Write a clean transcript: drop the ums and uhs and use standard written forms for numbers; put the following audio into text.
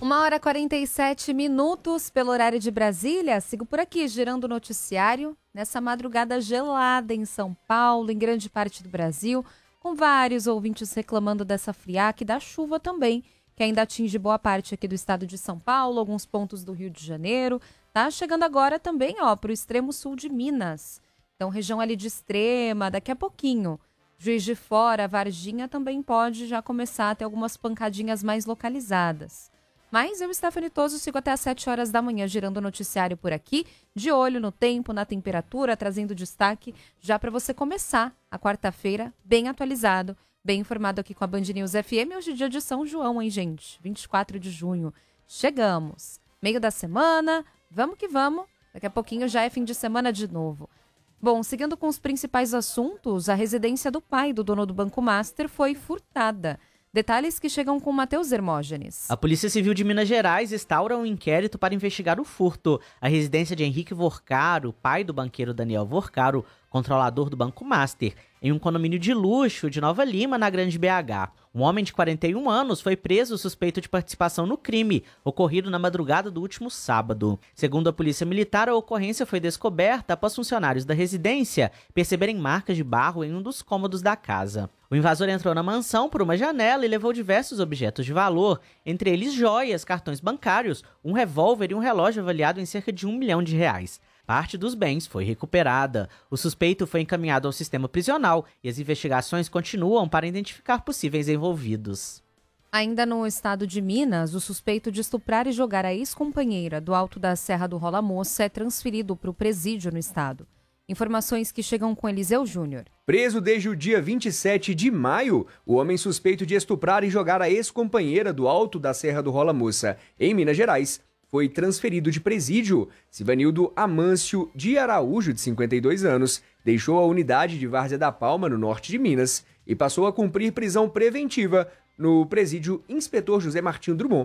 1h47 pelo horário de Brasília. Sigo por aqui, girando o noticiário, nessa madrugada gelada em São Paulo, em grande parte do Brasil, com vários ouvintes reclamando dessa friaca e da chuva também, que ainda atinge boa parte aqui do estado de São Paulo, alguns pontos do Rio de Janeiro. Tá chegando agora também, para o extremo sul de Minas. Então, região ali de Extrema, daqui a pouquinho. Juiz de Fora, Varginha também pode já começar a ter algumas pancadinhas mais localizadas. Mas eu, Stephanie Toso, sigo até às 7 horas da manhã girando o noticiário por aqui, de olho no tempo, na temperatura, trazendo destaque já para você começar a quarta-feira bem atualizado, bem informado aqui com a Band News FM. Hoje é dia de São João, hein, gente? 24 de junho. Chegamos. Meio da semana, vamos que vamos. Daqui a pouquinho já é fim de semana de novo. Bom, seguindo com os principais assuntos, a residência do pai do dono do Banco Master foi furtada. Detalhes que chegam com Matheus Hermógenes. A Polícia Civil de Minas Gerais instaura um inquérito para investigar o furto. A residência de Henrique Vorcaro, pai do banqueiro Daniel Vorcaro, controlador do Banco Master, em um condomínio de luxo de Nova Lima, na Grande BH. Um homem de 41 anos foi preso suspeito de participação no crime, ocorrido na madrugada do último sábado. Segundo a Polícia Militar, a ocorrência foi descoberta após funcionários da residência perceberem marcas de barro em um dos cômodos da casa. O invasor entrou na mansão por uma janela e levou diversos objetos de valor, entre eles joias, cartões bancários, um revólver e um relógio avaliado em cerca de R$1 milhão. Parte dos bens foi recuperada. O suspeito foi encaminhado ao sistema prisional e as investigações continuam para identificar possíveis envolvidos. Ainda no estado de Minas, o suspeito de estuprar e jogar a ex-companheira do Alto da Serra do Rola Moça é transferido para o presídio no estado. Informações que chegam com Eliseu Júnior. Preso desde o dia 27 de maio, o homem suspeito de estuprar e jogar a ex-companheira do Alto da Serra do Rola Moça, em Minas Gerais, foi transferido de presídio. Sivanildo Amâncio de Araújo, de 52 anos, deixou a unidade de Várzea da Palma, no norte de Minas, e passou a cumprir prisão preventiva no presídio Inspetor José Martinho Drummond,